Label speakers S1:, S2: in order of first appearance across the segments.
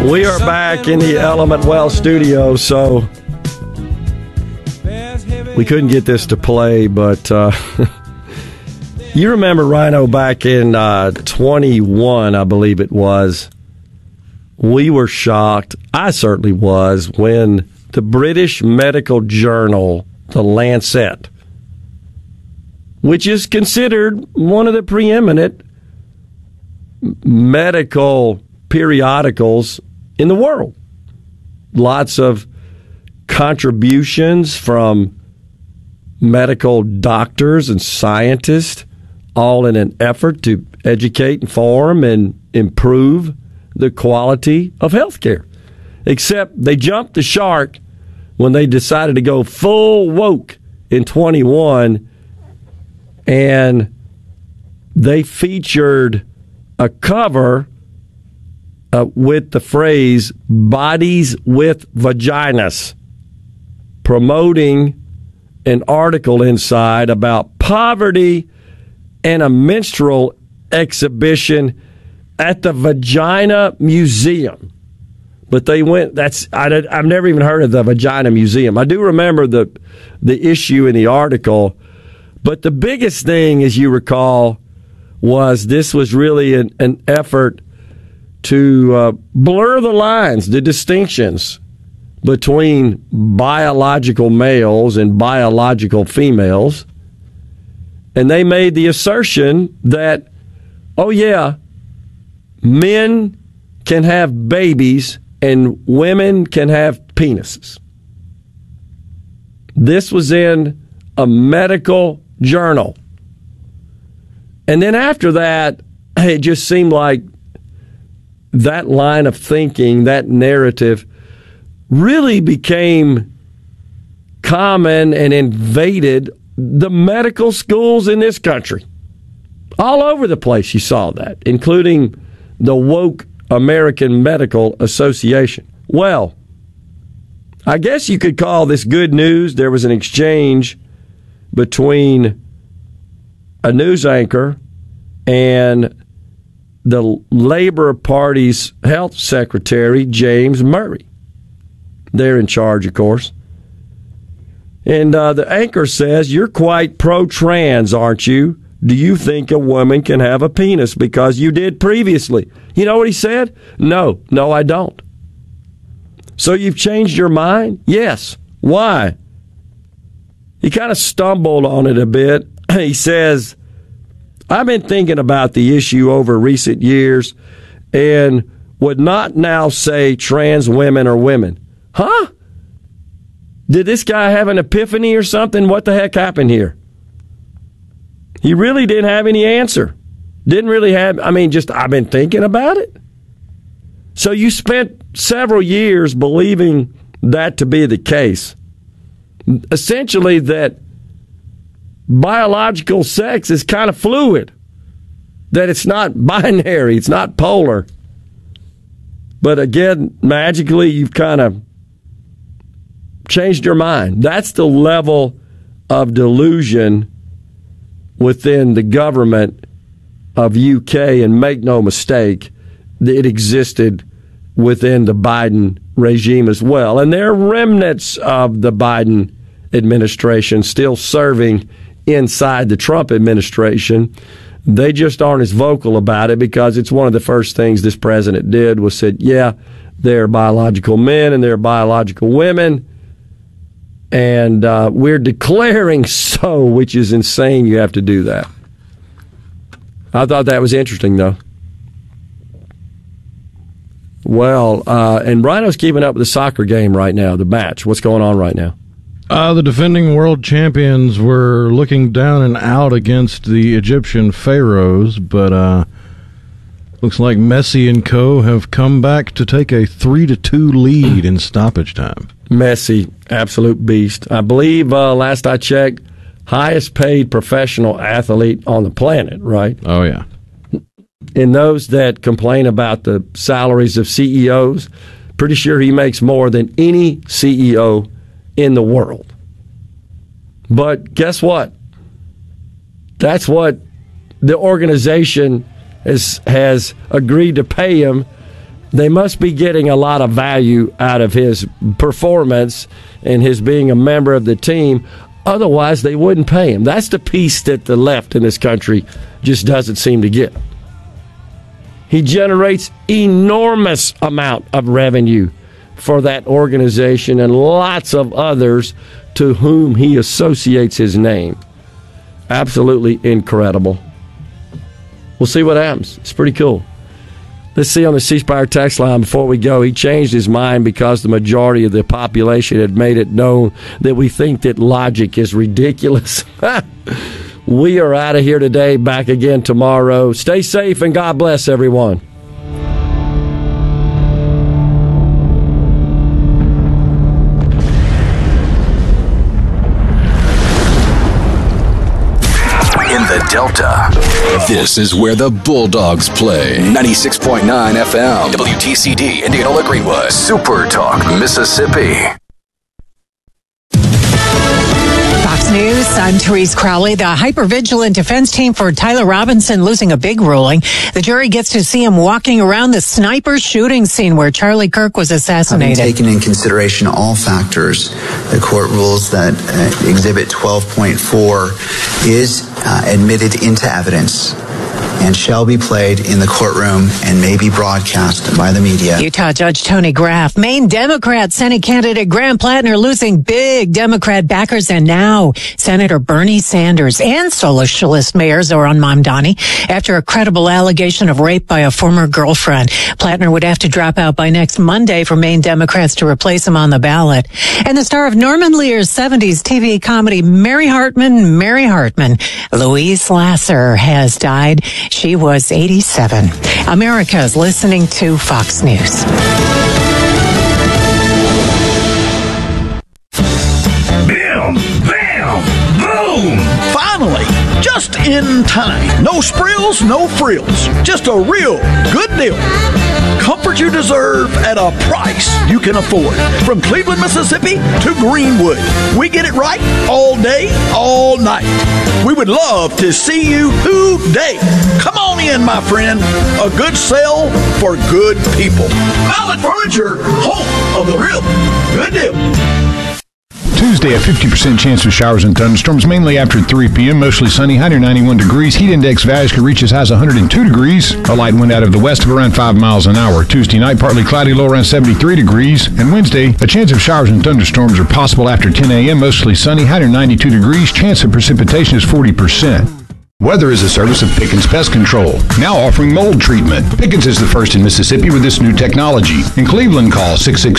S1: We are back in the Element Well studio, so we couldn't get this to play, but you remember, Rhino, back in 21, I believe it was, we were shocked, I certainly was, when the British medical journal, The Lancet, which is considered one of the preeminent medical periodicals in the world. Lots of contributions from medical doctors and scientists, all in an effort to educate, inform, and improve the quality of healthcare. Except they jumped the shark when they decided to go full woke in 21, and they featured a cover with the phrase "bodies with vaginas," promoting an article inside about poverty and a menstrual exhibition at the Vagina Museum. But they went, I've never even heard of the Vagina Museum. I do remember the issue in the article, but the biggest thing, as you recall, was this was really an effort to blur the lines, the distinctions between biological males and biological females. And they made the assertion that, oh yeah, men can have babies and women can have penises. This was in a medical journal. And then after that, it just seemed like that line of thinking, that narrative, really became common and invaded the medical schools in this country. All over the place you saw that, including the woke American Medical Association. Well, I guess you could call this good news. There was an exchange between a news anchor and the Labor Party's health secretary, James Murray. They're in charge, of course. And the anchor says, "You're quite pro-trans, aren't you? Do you think a woman can have a penis because you did previously?" You know what he said? No, I don't. "So you've changed your mind?" "Yes." "Why?" He kind of stumbled on it a bit. He says, "I've been thinking about the issue over recent years and would not now say trans women are women." Huh? Did this guy have an epiphany or something? What the heck happened here? He really didn't have any answer. Didn't really have, I've been thinking about it. So you spent several years believing that to be the case. Essentially that biological sex is kind of fluid. That it's not binary, it's not polar. But again, magically, you've kind of changed your mind. That's the level of delusion within the government of UK, and make no mistake, it existed within the Biden regime as well. And there are remnants of the Biden administration still serving inside the Trump administration. They just aren't as vocal about it because it's one of the first things this president did was said, yeah, they're biological men and they're biological women. And we're declaring so, which is insane. You have to do that. I thought that was interesting, though. Well, and Rhino's keeping up with the soccer game right now, the match. What's going on right now?
S2: The defending world champions were looking down and out against the Egyptian Pharaohs, but looks like Messi and co. have come back to take a 3-2 lead in stoppage time.
S1: Messi, absolute beast. I believe, last I checked, highest paid professional athlete on the planet, right?
S2: Oh, yeah.
S1: And those that complain about the salaries of CEOs, pretty sure he makes more than any CEO in the world. But guess what? That's what the organization has agreed to pay him. They must be getting a lot of value out of his performance and his being a member of the team. Otherwise, they wouldn't pay him. That's the piece that the left in this country just doesn't seem to get. He generates enormous amount of revenue for that organization and lots of others to whom he associates his name. Absolutely incredible. We'll see what happens. It's pretty cool. Let's see on the C Spire text line before we go. He changed his mind because the majority of the population had made it known that we think that logic is ridiculous. We are out of here today, back again tomorrow. Stay safe and God bless everyone.
S3: Delta. This is where the Bulldogs play. 96.9 FM. WTCD, Indianola Greenwood. Super Talk, Mississippi.
S4: Fox News, I'm Therese Crowley. The hypervigilant defense team for Tyler Robinson losing a big ruling. The jury gets to see him walking around the sniper shooting scene where Charlie Kirk was assassinated.
S5: Having taken in consideration all factors, the court rules that Exhibit 12.4 is admitted into evidence and shall be played in the courtroom and may be broadcast by the media.
S4: Utah Judge Tony Graff, Maine Democrat Senate candidate Graham Plattner losing big Democrat backers, and now Senator Bernie Sanders and Socialist Mayor Zoran Mamdani after a credible allegation of rape by a former girlfriend. Plattner would have to drop out by next Monday for Maine Democrats to replace him on the ballot. And the star of Norman Lear's 70s TV comedy Mary Hartman, Louise Lasser, has died. She was 87. America is listening to Fox News.
S6: Bam! Bam! Boom! Finally! Just in time. No sprills, no frills. Just a real good deal. Comfort you deserve at a price you can afford. From Cleveland, Mississippi to Greenwood. We get it right all day, all night. We would love to see you today. Come on in, my friend. A good sale for good people. Mallett Furniture, home of the real good deal.
S7: Tuesday, a 50% chance of showers and thunderstorms, mainly after 3 p.m. Mostly sunny, high near 91 degrees. Heat index values could reach as high as 102 degrees. A light wind out of the west of around 5 miles an hour. Tuesday night, partly cloudy, low around 73 degrees. And Wednesday, a chance of showers and thunderstorms are possible after 10 a.m. Mostly sunny, high near 92 degrees. Chance of precipitation is 40%. Weather is a service of Pickens Pest Control, now offering mold treatment. Pickens is the first in Mississippi with this new technology. In Cleveland, call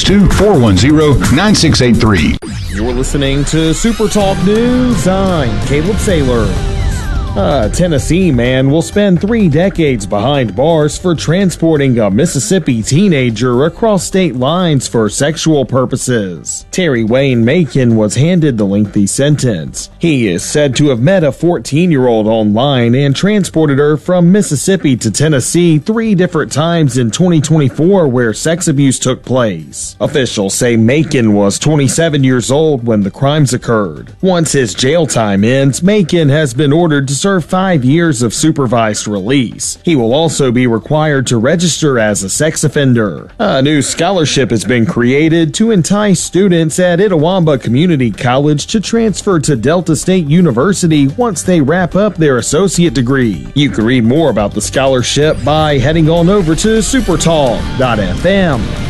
S7: 662-410-9683.
S8: You're listening to Super Talk News. I'm Caleb Saylor. A Tennessee man will spend 3 decades behind bars for transporting a Mississippi teenager across state lines for sexual purposes. Terry Wayne Macon was handed the lengthy sentence. He is said to have met a 14-year-old online and transported her from Mississippi to Tennessee 3 different times in 2024 where sex abuse took place. Officials say Macon was 27 years old when the crimes occurred. Once his jail time ends, Macon has been ordered to serve 5 years of supervised release. He will also be required to register as a sex offender. A new scholarship has been created to entice students at Itawamba Community College to transfer to Delta State University once they wrap up their associate degree. You can read more about the scholarship by heading on over to supertalk.fm.